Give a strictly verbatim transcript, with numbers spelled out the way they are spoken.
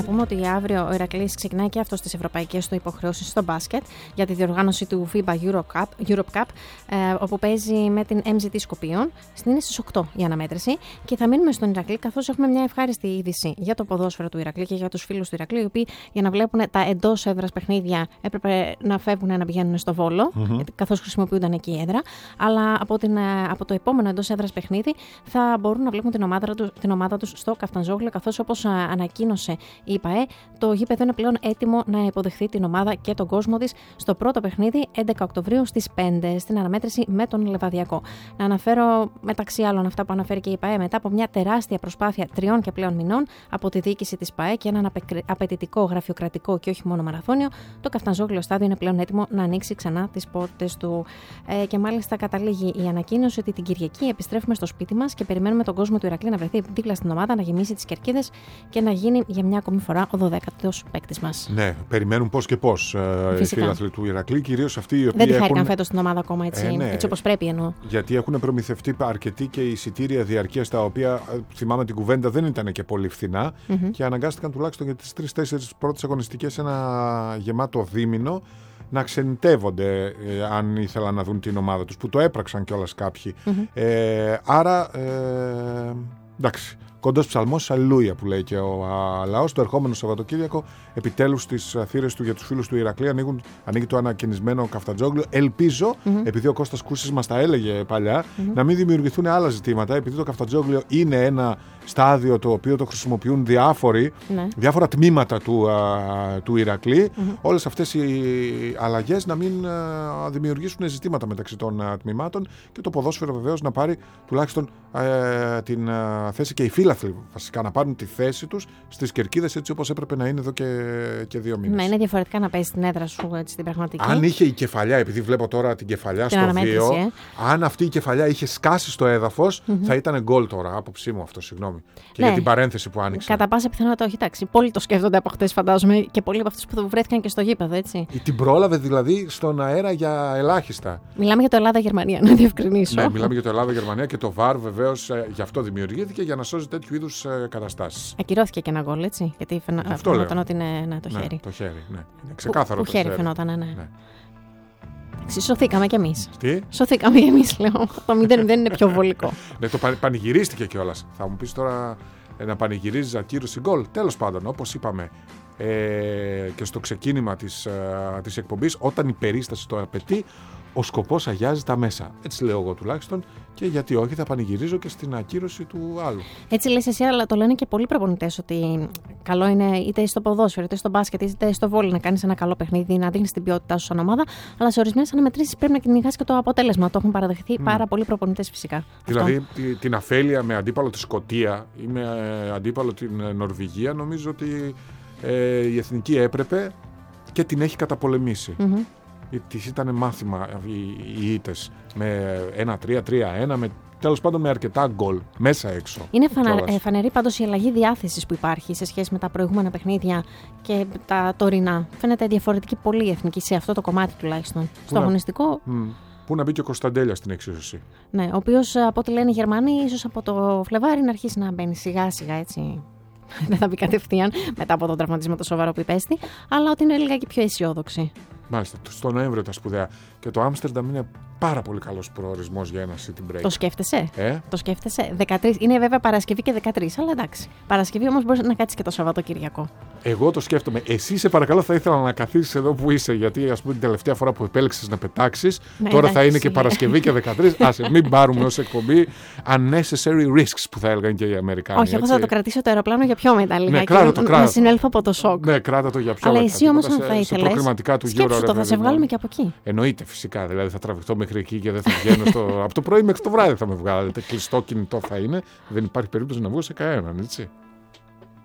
πούμε ότι αύριο ο Ηρακλής ξεκινάει και αυτό στις ευρωπαϊκές του υποχρεώσεις στο μπάσκετ για τη διοργάνωση του φίμπα Euro Cup, Europe Cup, ε, όπου παίζει με την εμ τζι τι Σκοπίων. Είναι στις οκτώ η αναμέτρηση και θα μείνουμε στον Ηρακλή, καθώς έχουμε μια ευχάριστη είδηση για το ποδόσφαιρο του Ηρακλή και για τους φίλους του Ηρακλή, οι οποίοι για να βλέπουν τα εντός έδρας παιχνίδια έπρεπε να φεύγουν να πηγαίνουν στο Βόλο, mm-hmm. καθώς χρησιμοποιούνταν εκεί η έδρα. Αλλά από, την, από το επόμενο εντός έδρας παιχνίδι θα μπορούν να βλέπουν την ομάδα, του, την ομάδα τους στο Καφτανζόγλιο, καθώς όπως ανακοίνωσε η ΙΠΑΕ, το γήπεδο είναι πλέον έτοιμο να υποδεχθεί την ομάδα και τον κόσμο της στο πρώτο παιχνίδι έντεκα Οκτωβρίου στις πέντε στην αναμέτρηση με τον Λεβαδιακό. Να αναφέρω μεταξύ άλλων αυτά που αναφέρει και η ΙΠΑΕ μετά από μια τεράστια προσπάθεια τριών και πλέον μηνών από τη διοίκηση της ΠΑΕ και έναν απαιτητικό γραφειοκρατικό και όχι μόνο μαραθώνιο, το Καφτανζόγλιο στάδιο είναι πλέον έτοιμο να ανοίξει ξανά τις πόρτες του. Ε, και μάλιστα καταλήγει η ανακοίνωση ότι την Κυριακή επιστρέφουμε στο σπίτι μας και περιμένουμε τον κόσμο του Ηρακλή να βρεθεί δίπλα στην ομάδα, να γεμίσει τις κερκίδες και να γίνει για μια ακόμη φορά ο δωδέκατος παίκτης μας. Ναι, περιμένουν πώς και πώς ε, οι φίλαθλοι του Ηρακλή, κυρίως αυτοί οι οποίοι. Δεν τη χάρηκαν έχουν... φέτος την ομάδα ακόμα έτσι, ε, ναι. έτσι όπως πρέπει εννοώ. Γιατί έχουν προμηθευτεί αρκετοί και εισιτήρια διαρκείας, τα οποία θυμάμαι την κουβέντα δεν ήταν και πολύ φθηνά mm-hmm. και αναγκάστηκαν τουλάχιστον για τις τρεις-τέσσερις πρώτες αγωνιστικές ένα γεμάτο δίμηνο να ξενιτεύονται ε, αν ήθελαν να δουν την ομάδα τους, που το έπραξαν κιόλας κάποιοι. Mm-hmm. Ε, άρα, ε, εντάξει, κοντός ψαλμός, αλληλούια που λέει και ο α, λαός. Το ερχόμενο Σαββατοκύριακο, επιτέλους στις θύρες του για τους φίλους του Ηρακλή ανοίγουν, ανοίγει το ανακαινισμένο Καφτατζόγλιο. Ελπίζω, mm-hmm. επειδή ο Κώστας Κούσης μας τα έλεγε παλιά, mm-hmm. να μην δημιουργηθούν άλλα ζητήματα, επειδή το Καφτατζόγλιο είναι ένα στάδιο το οποίο το χρησιμοποιούν διάφοροι, ναι. διάφορα τμήματα του, α, του Ηρακλή. Mm-hmm. Όλες αυτές οι αλλαγές να μην α, δημιουργήσουν ζητήματα μεταξύ των α, τμήματων και το ποδόσφαιρο βεβαίως να πάρει τουλάχιστον α, την α, θέση και οι φίλαθλοι βασικά να πάρουν τη θέση τους στις κερκίδες έτσι όπως έπρεπε να είναι εδώ και, και δύο μήνες. Ναι, είναι διαφορετικά να παίζει την έδρα σου έτσι, στην πραγματική. Αν είχε η κεφαλιά, επειδή βλέπω τώρα την κεφαλιά την στο δύο, ε. αν αυτή η κεφαλιά είχε σκάσει στο έδαφος, mm-hmm. θα ήταν γκολ τώρα, άποψή μου αυτό, συγγνώμη. Και ναι. για την παρένθεση που άνοιξε. Κατά πάσα πιθανότητα όχι, εντάξει. Πολλοί το σκέφτονται από χτες, φαντάζομαι, και πολλοί από αυτούς που βρέθηκαν και στο γήπεδο, έτσι. Την πρόλαβε δηλαδή στον αέρα για ελάχιστα. Μιλάμε για το Ελλάδα-Γερμανία, να διευκρινίσω. Ναι, μιλάμε για το Ελλάδα-Γερμανία και το βαρ βεβαίως ε, γι' αυτό δημιουργήθηκε, για να σώζει τέτοιου είδους ε, καταστάσεις. Ακυρώθηκε και ένα γκολ, έτσι. Γιατί φαινόταν ότι είναι ναι, το χέρι. Ναι, το χέρι, ναι. Είναι ξεκάθαρο. Που, που το χέρι χέρι φαινόταν, ναι. ναι. ναι. Σωθήκαμε κι εμείς. Τι? Σωθήκαμε κι εμείς, λέω. Το μηδέν δεν είναι πιο βολικό. Ναι, το πανηγυρίστηκε κιόλας. Θα μου πεις τώρα να πανηγυρίζεις ακύρωση γκολ. Τέλος πάντων, όπως είπαμε ε, και στο ξεκίνημα της, ε, της εκπομπής, όταν η περίσταση το απαιτεί, ο σκοπός αγιάζει τα μέσα. Έτσι λέω εγώ τουλάχιστον, και γιατί όχι, θα πανηγυρίζω και στην ακύρωση του άλλου. Έτσι λες εσύ, αλλά το λένε και πολλοί προπονητές ότι καλό είναι είτε στο ποδόσφαιρο, είτε στο μπάσκετ, είτε στο βόλι να κάνεις ένα καλό παιχνίδι, να δίνεις την ποιότητά σου σαν ομάδα, αλλά σε ορισμένες αναμετρήσεις πρέπει να κυνηγάς και το αποτέλεσμα. Το έχουν παραδεχθεί mm. πάρα πολλοί προπονητές φυσικά. Δηλαδή την αφέλεια με αντίπαλο τη Σκωτία ή με αντίπαλο την Νορβηγία, νομίζω ότι ε, η εθνική έπρεπε και την έχει καταπολεμήσει. Mm-hmm. Της ήταν μάθημα οι ήττες με ένα τρία τρία ένα, με, τέλος πάντων με αρκετά γκολ μέσα έξω. Είναι φανα, ε, φανερή πάντως η αλλαγή διάθεσης που υπάρχει σε σχέση με τα προηγούμενα παιχνίδια και τα τωρινά. Φαίνεται διαφορετική πολύ η εθνική σε αυτό το κομμάτι τουλάχιστον. Που στο να, αγωνιστικό. Μ, πού να μπει και ο Κωνσταντέλιας στην εξίσωση. Ναι, ο οποίος από ό,τι λένε οι Γερμανοί, ίσως από το Φλεβάρι να αρχίσει να μπαίνει σιγά σιγά έτσι. Δεν θα μπει κατευθείαν μετά από τον τραυματισμό το σοβαρό που υπέστη, αλλά ότι είναι λιγάκι πιο αισιόδοξη. Μάλιστα, στο Νοέμβριο τα σπουδαία. Και το Άμστερνταμ είναι πάρα πολύ καλός προορισμός για ένα city break. Το σκέφτεσαι. Ε? Το σκέφτεσαι. δεκατρείς Είναι βέβαια Παρασκευή και δεκατρείς, αλλά εντάξει. Παρασκευή όμως μπορείς να κάτσεις και το Σαββατοκύριακο. Εγώ το σκέφτομαι. Εσύ, σε παρακαλώ, θα ήθελα να καθίσεις εδώ που είσαι, γιατί ας πούμε την τελευταία φορά που επέλεξες να πετάξεις, ναι, τώρα εντάξει, θα είναι και Παρασκευή και δεκατρείς. Άσε, μην πάρουμε ως εκπομπή unnecessary risks που θα έλεγαν και οι Αμερικάνοι. Όχι, εγώ θα το κρατήσω το αεροπλάνο για πιο μετά λίγα. Ναι, κράτα το, κράτα. Να συνέλθω από το σοκ. Ναι, κράτα το για πιο αλλά μετά. εσύ όμως, αν θα ήθελες. Σκέψου το, θα σε βγάλουμε και από εκεί. Εννοείται, φυσικά. Δηλαδή θα τραβηχτώ μέχρι εκεί και δεν θα βγαίνω στο... από το πρωί μέχρι το βράδυ θα με βγάλετε. Κλειστό κινητό θα είναι. Δεν υπάρχει περίπτωση να βγω σε κανέναν, έτσι.